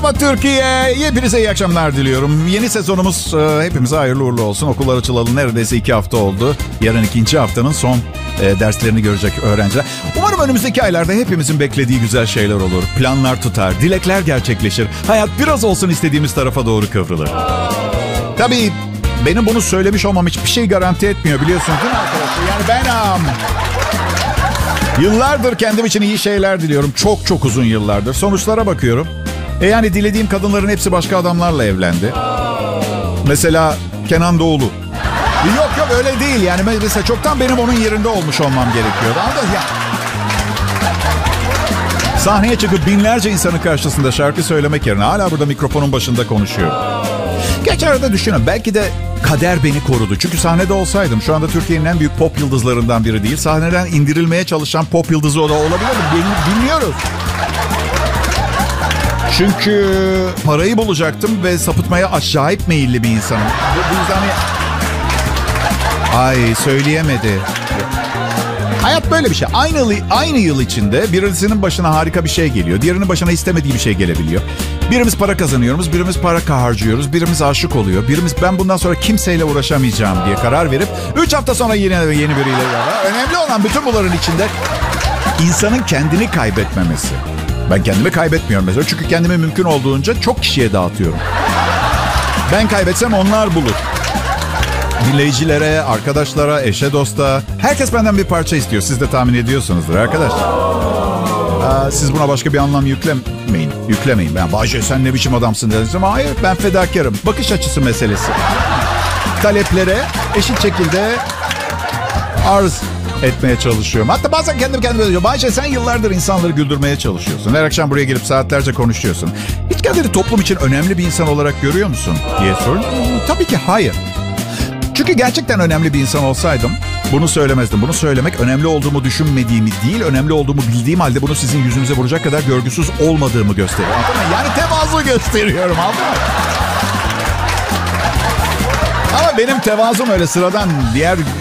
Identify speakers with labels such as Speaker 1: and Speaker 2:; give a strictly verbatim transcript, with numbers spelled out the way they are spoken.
Speaker 1: Merhaba Türkiye. Hepinize iyi akşamlar diliyorum. Yeni sezonumuz e, hepimize hayırlı uğurlu olsun. Okullar açılalı neredeyse iki hafta oldu. Yarın ikinci haftanın son e, derslerini görecek öğrenciler. Umarım önümüzdeki aylarda hepimizin beklediği güzel şeyler olur. Planlar tutar, dilekler gerçekleşir. Hayat biraz olsun istediğimiz tarafa doğru kıvrılır. Tabii benim bunu söylemiş olmam hiçbir şey garanti etmiyor, biliyorsunuz değil mi arkadaşlar? Yani ben... Um, Yıllardır kendim için iyi şeyler diliyorum. Çok çok uzun yıllardır. Sonuçlara bakıyorum. E yani dilediğim kadınların hepsi başka adamlarla evlendi. Mesela Kenan Doğulu. Yok yok öyle değil. Yani mesela çoktan benim onun yerinde olmuş olmam gerekiyordu. Anladın ya. Sahneye çıkıp binlerce insanın karşısında şarkı söylemek yerine hala burada mikrofonun başında konuşuyorum. Geç arada düşünün. Belki de kader beni korudu. Çünkü sahnede olsaydım şu anda Türkiye'nin en büyük pop yıldızlarından biri değil. Sahneden indirilmeye çalışan pop yıldızı o da olabilirdim. Bilmiyoruz. Çünkü parayı bulacaktım ve sapıtmaya acayip meyilli bir insanım. Bu, bu yüzden... Ay söyleyemedi. Hayat böyle bir şey. Aynı, aynı yıl içinde birisinin başına harika bir şey geliyor. Diğerinin başına istemediği bir şey gelebiliyor. Birimiz para kazanıyoruz, birimiz para harcıyoruz, birimiz aşık oluyor. Birimiz ben bundan sonra kimseyle uğraşamayacağım diye karar verip üç hafta sonra yeni yeni biriyle beraber. Önemli olan bütün bunların içinde insanın kendini kaybetmemesi. Ben kendimi kaybetmiyorum mesela. Çünkü kendimi mümkün olduğunca çok kişiye dağıtıyorum. Ben kaybetsem onlar bulur. Dinleyicilere, arkadaşlara, eşe, dosta. Herkes benden bir parça istiyor. Siz de tahmin ediyorsunuzdur arkadaşlar. Aa, siz buna başka bir anlam yüklemeyin. Yüklemeyin. Ben Bahçe sen ne biçim adamsın dedim. Ama hayır, ben fedakarım. Bakış açısı meselesi. Taleplere eşit şekilde arz etmeye çalışıyorum. Hatta bazen kendim kendime diyorum. Bahçe sen yıllardır insanları güldürmeye çalışıyorsun. Her akşam buraya gelip saatlerce konuşuyorsun. Hiç kendini toplum için önemli bir insan olarak görüyor musun diye sorun. Tabii ki hayır. Çünkü gerçekten önemli bir insan olsaydım bunu söylemezdim. Bunu söylemek önemli olduğumu düşünmediğimi değil, önemli olduğumu bildiğim halde bunu sizin yüzünüze vuracak kadar görgüsüz olmadığımı gösteriyor. Anladın mı? Yani tevazu gösteriyorum. Anladın mı? Ama benim tevazum öyle sıradan diğer